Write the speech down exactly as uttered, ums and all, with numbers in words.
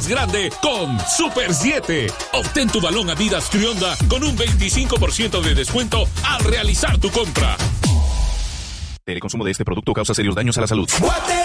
más grande con Super siete. Obtén tu balón Adidas Trionda con un veinticinco por ciento de descuento al realizar tu compra. El consumo de este producto causa serios daños a la salud.